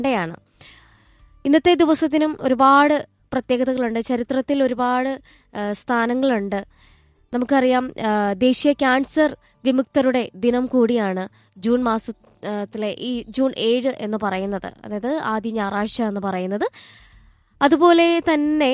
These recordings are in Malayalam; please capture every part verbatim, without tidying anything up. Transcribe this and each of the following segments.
ാണ് ഇന്നത്തെ ദിവസത്തിനും ഒരുപാട് പ്രത്യേകതകളുണ്ട്. ചരിത്രത്തിൽ ഒരുപാട് സ്ഥാനങ്ങളുണ്ട്. നമുക്കറിയാം, ദേശീയ ക്യാൻസർ വിമുക്തരുടെ ദിനം കൂടിയാണ് ജൂൺ മാസത്തിലെ ഈ ജൂൺ ഏഴ് എന്ന് പറയുന്നത്, അതായത് ആദ്യ ഞായറാഴ്ച എന്ന് പറയുന്നത്. അതുപോലെ തന്നെ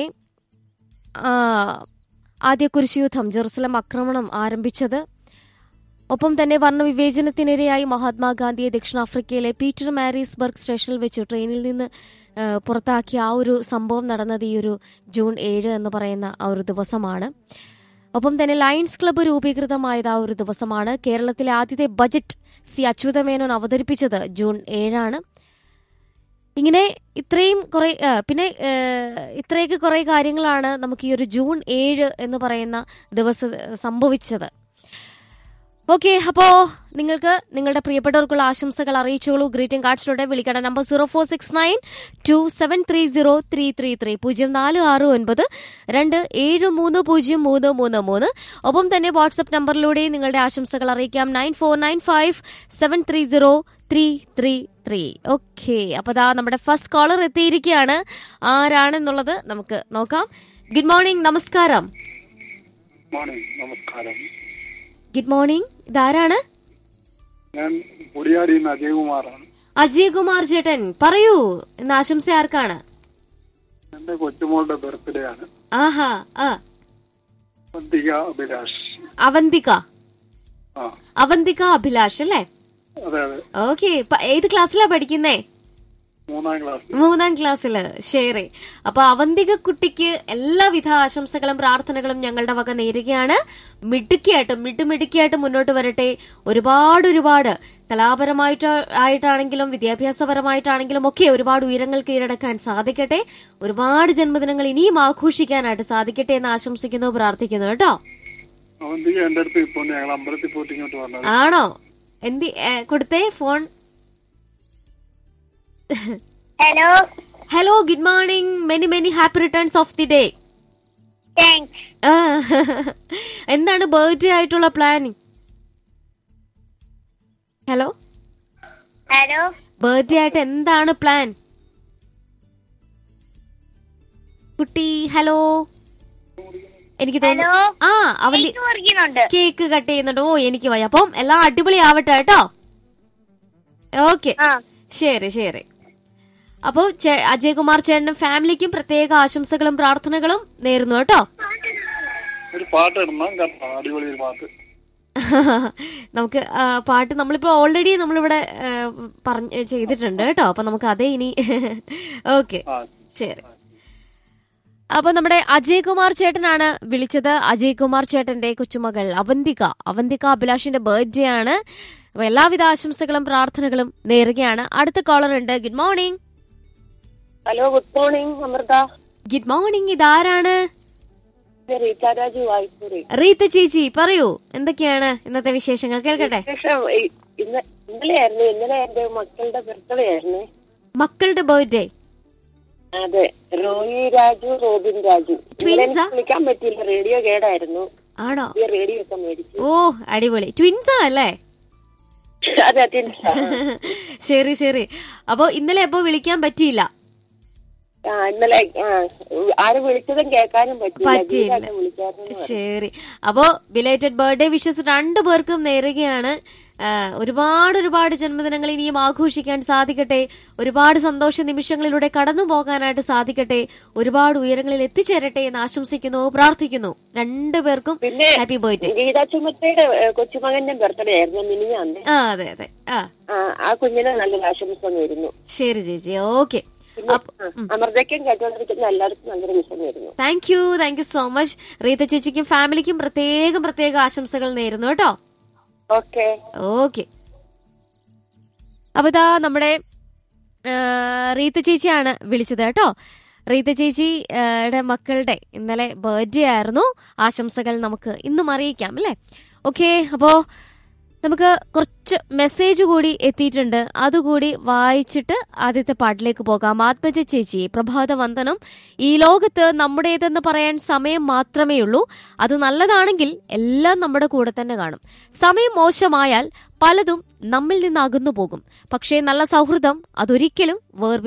ആദ്യ കുരിശുയുദ്ധം, ജെറുസലം ആക്രമണം ആരംഭിച്ചത്, ഒപ്പം തന്നെ വർണ്ണവിവേചനത്തിനിരയായി മഹാത്മാഗാന്ധിയെ ദക്ഷിണാഫ്രിക്കയിലെ പീറ്റർ മാരീസ്ബർഗ് സ്റ്റേഷനിൽ വെച്ച് ട്രെയിനിൽ നിന്ന് പുറത്താക്കിയ ആ ഒരു സംഭവം നടന്നത് ഈ ഒരു ജൂൺ ഏഴ് എന്ന് പറയുന്ന ആ ഒരു ദിവസമാണ്. ഒപ്പം തന്നെ ലയൺസ് ക്ലബ്ബ് രൂപീകൃതമായത് ആ ഒരു ദിവസമാണ്. കേരളത്തിലെ ആദ്യത്തെ ബജറ്റ് സി അച്യുതമേനോൻ അവതരിപ്പിച്ചത് ജൂൺ ഏഴാണ്. ഇങ്ങനെ ഇത്രയും കുറെ പിന്നെ ഇത്രയൊക്കെ കുറെ കാര്യങ്ങളാണ് നമുക്ക് ഈ ഒരു ജൂൺ ഏഴ് എന്ന് പറയുന്ന ദിവസം സംഭവിച്ചത്. ഓക്കെ, അപ്പോ നിങ്ങൾക്ക് നിങ്ങളുടെ പ്രിയപ്പെട്ടവർക്കുള്ള ആശംസകൾ അറിയിച്ചോളൂ. ഗ്രീറ്റിംഗ് കാർഡ്സിലൂടെ വിളിക്കേണ്ട number zero four six nine to seven three zero three three three പൂജ്യം നാല് ആറ് ഒൻപത് രണ്ട് ഏഴ് മൂന്ന് പൂജ്യം മൂന്ന് മൂന്ന് മൂന്ന്. ഒപ്പം തന്നെ വാട്സ്ആപ്പ് നമ്പറിലൂടെ നിങ്ങളുടെ ആശംസകൾ അറിയിക്കാം nine four nine five seven three zero three three three. Okay, അപ്പൊ ദാ നമ്മുടെ ഫസ്റ്റ് കോളർ എത്തിയിരിക്കുകയാണ്. ആരാണെന്നുള്ളത് നമുക്ക് നോക്കാം. ഗുഡ് മോർണിംഗ്, നമസ്കാരം. നമസ്കാരം. ഗുഡ് മോർണിംഗ്, ഇതാരാണ്? ഞാൻ പൊടിയാടിന്ന് അജയകുമാറാണ്. അജയകുമാർ ചേട്ടൻ പറയൂ, ഇന്ന് ആശംസ ആർക്കാണ്? എന്റെ കൊച്ചുമോളുടെ ബർത്ത്ഡേ ആണ്. ആഹാ, ആ അവന്തിക അഭിലാഷ്. അവന്തിക ആ അവന്തിക അഭിലാഷ് അല്ലേ? അതെ അതെ. ഓക്കെ, ഏത് ക്ലാസ്സിലാ പഠിക്കുന്നേ? മൂന്നാം ക്ലാസ്. മൂന്നാം ക്ലാസ്സില്. ശരി, അപ്പൊ അവന്തിക കുട്ടിക്ക് എല്ലാവിധ ആശംസകളും പ്രാർത്ഥനകളും ഞങ്ങളുടെ വക നേരുകയാണ്. മിടുക്കിയായിട്ട് മിടുമിടുക്കിയായിട്ട് മുന്നോട്ട് വരട്ടെ. ഒരുപാട് ഒരുപാട് കലാപരമായിട്ട് ആയിട്ടാണെങ്കിലും വിദ്യാഭ്യാസപരമായിട്ടാണെങ്കിലും ഒക്കെ ഒരുപാട് ഉയരങ്ങൾ കീഴടക്കാൻ സാധിക്കട്ടെ. ഒരുപാട് ജന്മദിനങ്ങൾ ഇനിയും ആഘോഷിക്കാനായിട്ട് സാധിക്കട്ടെ എന്ന് ആശംസിക്കുന്നു, പ്രാർത്ഥിക്കുന്നു കേട്ടോ. അവന്തിക എന്റെ അടുത്ത് ഇപ്പൊ ഞങ്ങൾ അമ്പലത്തിൽ പോയിട്ട് ഇങ്ങോട്ട് വന്നത്. ആണോ? എന്തി കൊടുത്തേ phone? Hello hello, good morning. Many many happy returns of the day. Thanks. എന്താണ് ബർത്ത്ഡേ ആയിട്ടുള്ള പ്ലാൻ? ഹലോ ഹലോ ബർത്ത്ഡേ ആയിട്ട് എന്താണ് പ്ലാൻ കുട്ടി? ഹലോ, എനിക്ക് തോന്നുന്നു ആ അവന്റെ കേക്ക് കട്ട് ചെയ്യുന്നുണ്ട്. ഓ, എനിക്ക് വയ്യ. അപ്പം എല്ലാം അടിപൊളി ആവട്ടെ കേട്ടോ. ഓക്കെ, ശരി ശരി. അപ്പോ അജയകുമാർ ചേട്ടനും ഫാമിലിക്കും പ്രത്യേക ആശംസകളും പ്രാർത്ഥനകളും നേരുന്നു കേട്ടോ. ഒരു പാട്ട് അടിപൊളി ഒരു പാട്ട്. നമുക്ക് പാട്ട് നമ്മളിപ്പോ ഓൾറെഡി നമ്മളിവിടെ പറഞ്ഞ ചെയ്തിട്ടുണ്ട് കേട്ടോ. അപ്പൊ നമുക്ക് അതേ ഇനി. ഓക്കെ, ശരി. അപ്പൊ നമ്മുടെ അജയകുമാർ ചേട്ടനാണ് വിളിച്ചത്. അജയകുമാർ ചേട്ടന്റെ കൊച്ചുമകൾ അവന്തിക അവന്തിക അഭിലാഷിന്റെ ബർത്ത്ഡേ ആണ്. അപ്പൊ എല്ലാവിധ ആശംസകളും പ്രാർത്ഥനകളും നേരുകയാണ്. അടുത്ത കോളർ ഉണ്ട്. Good morning. Hello, good morning Amrita. Good morning, ഇതാരാണ്? റീത്ത ചേച്ചി, പറയൂ എന്തൊക്കെയാണ് ഇന്നത്തെ വിശേഷങ്ങൾ? കേൾക്കട്ടെ. ഇന്നലെ ആയിരുന്നു ഇന്നലെ എന്റെ മക്കളുടെ ബർത്ത്ഡേ ആയിരുന്നു. മക്കളുടെ ബർത്ത്ഡേ? അതെ, റോയി രാജു, റോബിൻ രാജു. വിളിക്കാൻ പറ്റിയില്ല, റേഡിയോ കേടായിരുന്നു. ആണോ? റേഡിയോ ഒക്കെ മേടിച്ചു. ഓ, അടിപൊളി. ട്വിൻസാ അല്ലേ? അതെ, ശരി ശരി. അപ്പൊ ഇന്നലെ എപ്പോ വിളിക്കാൻ പറ്റിയില്ല? ഇന്നലെ ആരും വിളിച്ചതും കേൾക്കാനും പറ്റിയില്ല. ശരി, അപ്പോ ബിലേറ്റഡ് ബർത്ത്ഡേ വിഷസ് രണ്ടു പേർക്കും നേരുകയാണ്. ഒരുപാട് ഒരുപാട് ജന്മദിനങ്ങൾ ഇനിയും ആഘോഷിക്കാൻ സാധിക്കട്ടെ. ഒരുപാട് സന്തോഷ നിമിഷങ്ങളിലൂടെ കടന്നു പോകാനായിട്ട് സാധിക്കട്ടെ. ഒരുപാട് ഉയരങ്ങളിൽ എത്തിച്ചേരട്ടെ എന്ന് ആശംസിക്കുന്നു, പ്രാർത്ഥിക്കുന്നു. രണ്ടുപേർക്കും ഹാപ്പി ബർത്ത്ഡേ. ഗീതാ ചുമത്തയുടെ കൊച്ചുമകന്റെ ബർത്ത്ഡേ ആയിരുന്നു മിനിഞ്ഞാന്ന്. ആ അതെ അതെ. ആ ആ കുഞ്ഞിനെ നല്ലൊരു ആശംസ നേരുന്നു. ശരി ചേച്ചി. ഓക്കെ, അമൃതയ്ക്കും കേട്ടോണ്ടിരിക്കുന്ന എല്ലാവർക്കും നല്ലൊരു വിഷയം വരുന്നു. Thank you thank you so much. Reetha ചേച്ചിക്കും ഫാമിലിക്കും പ്രത്യേകം പ്രത്യേക ആശംസകൾ നേരുന്നു കേട്ടോ. Okay okay. അപ്പൊ ഇതാ നമ്മുടെ റീത്ത ചേച്ചിയാണ് വിളിച്ചത് കേട്ടോ. റീത്ത ചേച്ചിയുടെ മക്കളുടെ ഇന്നലെ ബർത്ത്ഡേ ആയിരുന്നു. ആശംസകൾ നമുക്ക് ഇന്നും അറിയിക്കാം അല്ലേ? ഓക്കെ, അപ്പോ നമുക്ക് കുറച്ച് മെസ്സേജ് കൂടി എത്തിയിട്ടുണ്ട്. അതുകൂടി വായിച്ചിട്ട് ആദ്യത്തെ പാട്ടിലേക്ക് പോകാം. ആത്മജ ചേച്ചി, പ്രഭാത വന്ദനം. ഈ ലോകത്ത് നമ്മുടേതെന്ന് പറയാൻ സമയം മാത്രമേ ഉള്ളൂ. അത് നല്ലതാണെങ്കിൽ എല്ലാം നമ്മുടെ കൂടെ തന്നെ കാണും. സമയം മോശമായാൽ പലതും നമ്മിൽ നിന്ന് അകന്നു പോകും. പക്ഷേ നല്ല സൗഹൃദം അതൊരിക്കലും വേർപി